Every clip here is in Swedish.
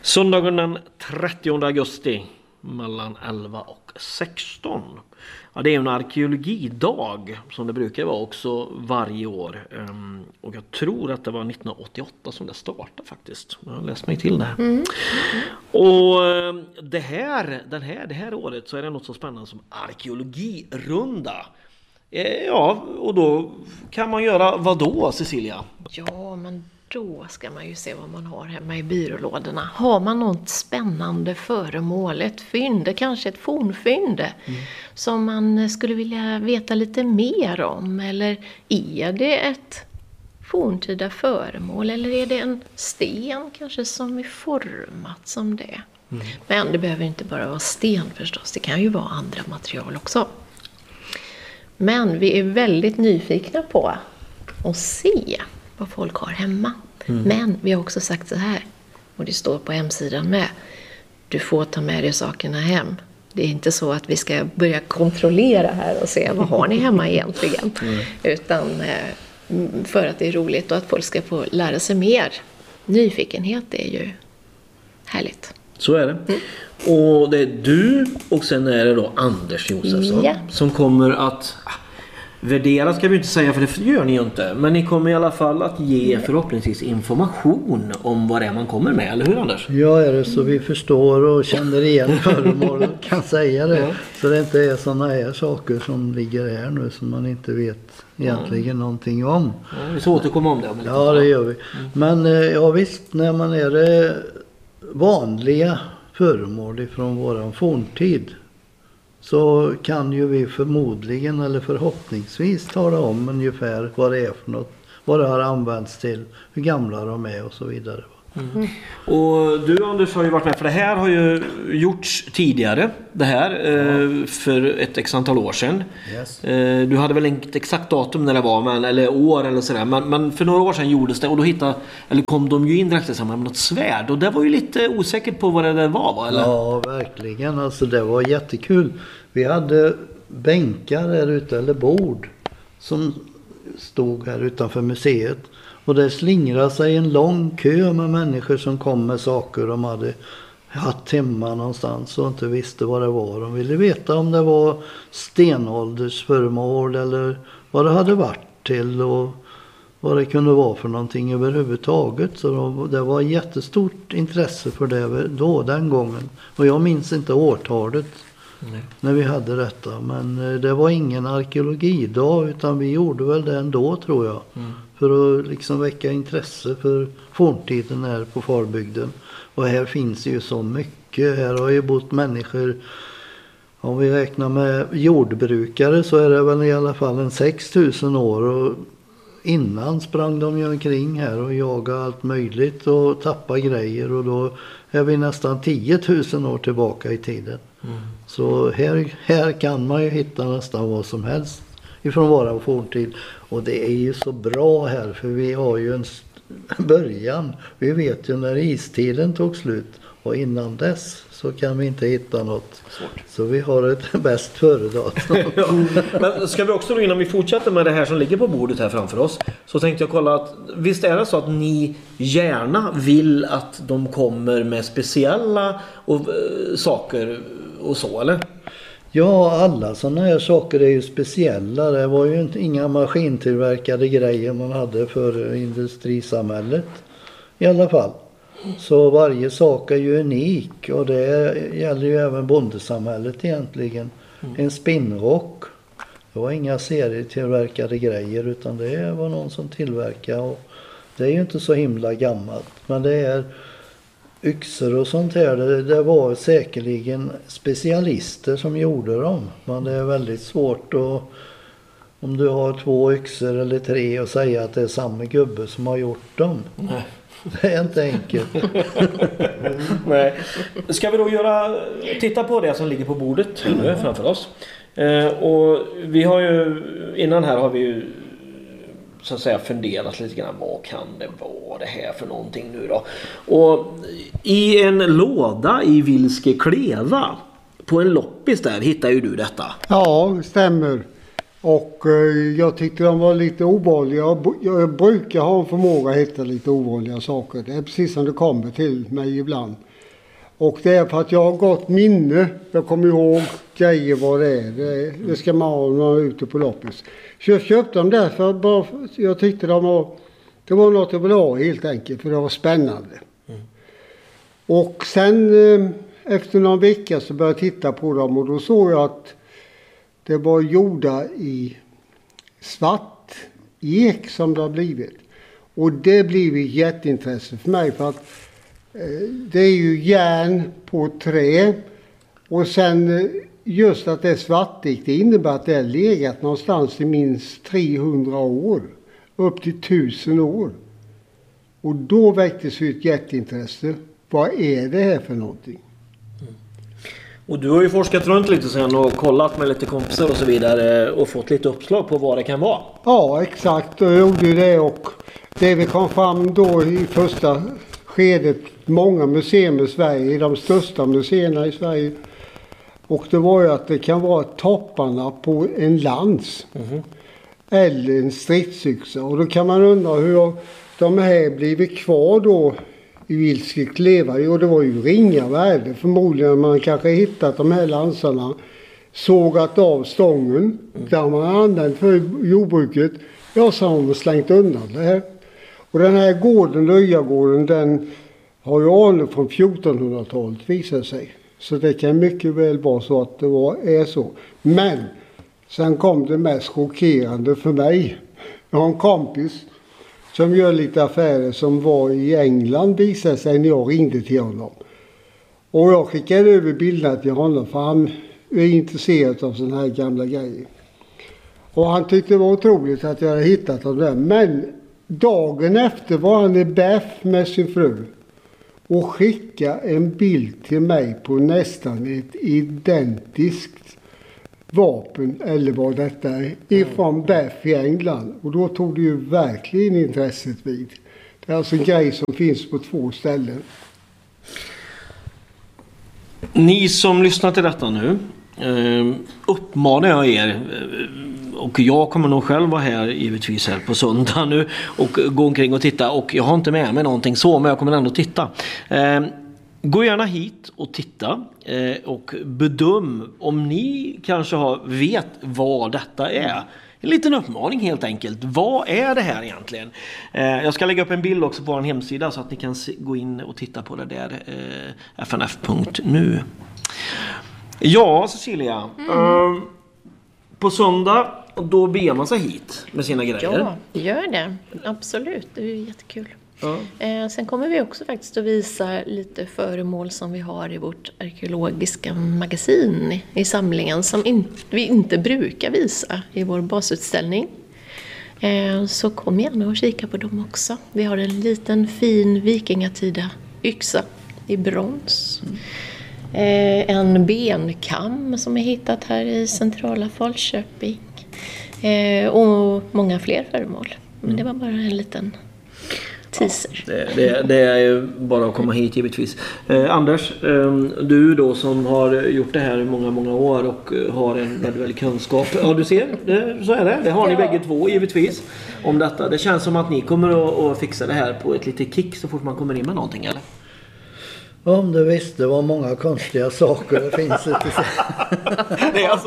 Söndagen den 30 augusti mellan 11 och 16. Ja, det är en arkeologidag som det brukar vara också varje år. Och jag tror att det var 1988 som det startade faktiskt. Jag har läst mig till det. Och det här året så är det något så spännande som arkeologirunda. Ja, och då kan man göra vad då, Cecilia? Ja, men då ska man ju se vad man har hemma i byrålådorna. Har man något spännande föremål, ett fynd, kanske ett fornfynd som man skulle vilja veta lite mer om? Eller är det ett forntida föremål eller är det en sten kanske som är format som det? Men det behöver inte bara vara sten förstås, det kan ju vara andra material också. Men vi är väldigt nyfikna på att se vad folk har hemma. Men vi har också sagt så här, och det står på hemsidan med, du får ta med dig sakerna hem. Det är inte så att vi ska börja kontrollera här och se vad har ni hemma egentligen. Utan för att det är roligt och att folk ska få lära sig mer. Nyfikenhet är ju härligt. Så är det. Och det är du och sen är det då Anders Josefsson som kommer att värdera, ska vi inte säga för det gör ni ju inte. Men ni kommer i alla fall att ge förhoppningsvis information om vad det är man kommer med, eller hur Anders? Ja, är det så vi förstår och känner igen föremål och kan säga det. Så det inte är sådana här saker som ligger här nu som man inte vet egentligen någonting om. Ja, vi ska återkomma om det. Ja, det gör vi. Men ja visst, när man är det vanliga föremål från våran forntid så kan ju vi förmodligen eller förhoppningsvis tala om ungefär vad det är för något, vad det har använts till, hur gamla de är och så vidare. Och du Anders har ju varit med, för det här har ju gjorts tidigare, det här för ett x antal år sedan. Yes. Du hade väl inte exakt datum när det var, men, eller år eller sådär, men för några år sedan gjordes det och då kom de ju in direkt tillsammans med något svärd och det var ju lite osäkert på vad det var, va? Eller? Ja, verkligen, alltså det var jättekul. Vi hade bänkar här ute, eller bord, som stod här utanför museet. Och det slingrade sig en lång kö med människor som kom med saker de hade haft hemma någonstans och inte visste vad det var. De ville veta om det var stenåldersföremål eller vad det hade varit till och vad det kunde vara för någonting överhuvudtaget. Så det var jättestort intresse för det då, den gången. Och jag minns inte årtalet när vi hade detta. Men det var ingen arkeologidag utan vi gjorde väl det ändå, tror jag. För att liksom väcka intresse för forntiden här på Falbygden. Och här finns ju så mycket. Här har ju bott människor, om vi räknar med jordbrukare så är det väl i alla fall en 6000 år. Och innan sprang de ju omkring här och jagade allt möjligt och tappade grejer. Och då är vi nästan 10 000 år tillbaka i tiden. Så här kan man ju hitta nästan vad som helst ifrån våran forntid. Och det är ju så bra här för vi har ju en början. Vi vet ju när istiden tog slut och innan dess så kan vi inte hitta något. Svårt. Så vi har ett bäst före-datum. Ja. Men ska vi också då, innan vi fortsätter med det här som ligger på bordet här framför oss, så tänkte jag kolla att visst är det så att ni gärna vill att de kommer med speciella saker och så, eller? Ja, alla sådana här saker är ju speciella. Det var ju inga maskintillverkade grejer man hade för industrisamhället i alla fall. Så varje sak är ju unik och det gäller ju även bondesamhället egentligen. En spinnrock, det var inga serietillverkade grejer utan det var någon som tillverkade och det är ju inte så himla gammalt. Men det är yxor och sånt här, det var säkerligen specialister som gjorde dem. Men det är väldigt svårt att, om du har 2 yxor eller 3 och säga att det är samma gubbe som har gjort dem. Nej. Det är inte enkelt. Nej. Ska vi då titta på det som ligger på bordet nu framför oss. Och vi har ju, innan här har vi ju så att säga funderat lite grann, vad kan det vara det här för någonting nu då? Och i en låda i Vilske Kleva på en loppis där hittar ju du detta. Ja, stämmer. Och jag tyckte de var lite ovanliga. Jag brukar ha en förmåga att hitta lite ovanliga saker. Det är precis som det kommer till mig ibland. Och det är för att jag har gott minne. Jag kommer ihåg grejer vad det är. Det ska man ha när man är ute på loppis. Så jag köpte dem där för bara, jag tyckte det var något jag ville ha helt enkelt. För det var spännande. Och sen efter någon vecka så började jag titta på dem. Och då såg jag att det var gjorda i svart ek som det har blivit. Och det blev ett jätteintresse för mig för att det är ju järn på trä och sen just att det är svartigt, det innebär att det har legat någonstans i minst 300 år, upp till 1000 år. Och då väcktes ju ett jätteintresse. Vad är det här för någonting? Och du har ju forskat runt lite sen och kollat med lite kompisar och så vidare och fått lite uppslag på vad det kan vara. Ja, exakt. Jag gjorde det och det vi kom fram då i första skedet, många museer i Sverige, i de största museerna i Sverige. Och det var ju att det kan vara topparna på en lans eller en stridsyxa. Och då kan man undra hur de här blivit kvar då i vildsvigt leva. Och det var ju ringa värde. Förmodligen man kanske hittat de här lansarna, sågat av stången där man använt för jordbruket. Ja, så har man slängt undan det här. Och den här gården, Löjagården, den har ju anor från 1400-talet visar sig. Så det kan mycket väl vara så att det är så. Men sen kom det mest chockerande för mig. Jag har en kompis som gör lite affärer som var i England visade sig när jag ringde till honom. Och jag skickade över bilderna till honom för han är intresserad av sådana här gamla grejer. Och han tyckte det var otroligt att jag hade hittat dem där. Men dagen efter var han i Bath med sin fru och skickade en bild till mig på nästan ett identiskt vapen eller vad detta är ifrån Bath i England. Och då tog det ju verkligen intresset vid. Det är alltså en grej som finns på 2 ställen. Ni som lyssnar till detta nu uppmanar jag er, och jag kommer nog själv vara här givetvis här på söndag nu och gå omkring och titta, och jag har inte med mig någonting så, men jag kommer ändå titta. Gå gärna hit och titta och bedöm om ni kanske vet vad detta är. En liten uppmaning helt enkelt. Vad är det här egentligen? Jag ska lägga upp en bild också på vår hemsida så att ni kan gå in och titta på det där, fnf.nu. Ja, Cecilia. På söndag då beger man sig hit med sina grejer. Ja, gör det. Absolut, det är jättekul. Ja. Sen kommer vi också faktiskt att visa lite föremål som vi har i vårt arkeologiska magasin i samlingen som vi inte brukar visa i vår basutställning. Så kom gärna och kika på dem också. Vi har en liten fin vikingatida yxa i brons. En benkam som är hittat här i centrala Falköping. Och många fler föremål. Men det var bara en liten teaser. Det är ju bara att komma hit givetvis. Anders, du då som har gjort det här i många år och har en väldigt kunskap. Ja, du ser, så är det. Det har ni bägge två givetvis om detta. Det känns som att ni kommer att fixa det här på ett litet kick så fort man kommer in med någonting, eller? Om du visste vad många konstiga saker det finns ute. Det är alltså.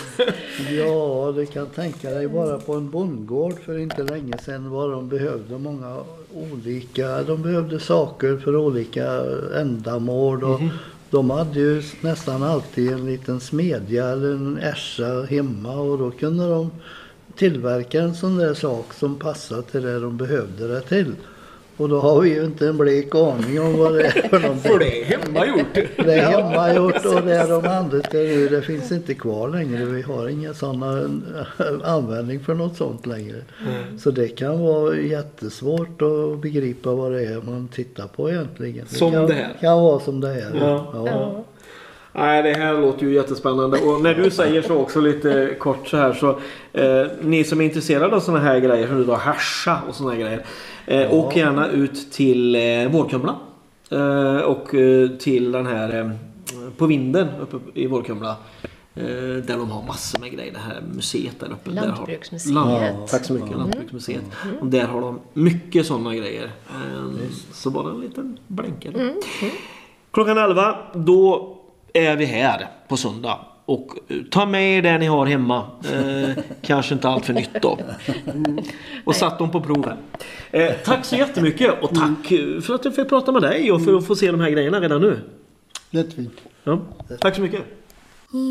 Ja, du kan tänka dig bara på en bondgård för inte länge sedan var de behövde många olika, de behövde saker för olika ändamål och de hade ju nästan alltid en liten smedja eller en ärsa hemma och då kunde de tillverka en sån där sak som passade till det de behövde det till. Och då har vi ju inte en blek aning om vad det är för någonting. För det är hemmagjort. Det är hemmagjort och det är de andra nu. Det finns inte kvar längre. Vi har inga sådana användning för något sånt längre. Så det kan vara jättesvårt att begripa vad det är man tittar på egentligen. Det kan vara som det här. Ja. Nej, det här låter ju jättespännande. Och när du säger så också lite kort så här så ni som är intresserade av såna här grejer som du då hascha och såna här grejer åk gärna ut till Vårkumla och till den här på vinden uppe i Vårkumla där de har massor med grejer, det här museet där uppe. Lantbruksmuseet. Tack så mycket, Lantbruksmuseet. Och där har de mycket sådana grejer. Så bara en liten blänkare. Klockan 11, då är vi här på söndag. Och ta med det ni har hemma. Kanske inte allt för nytt då. Och satt dem på proven. Tack så jättemycket. Och tack för att jag fick prata med dig. Och för att få se de här grejerna redan nu. Jättefint. Ja, tack så mycket.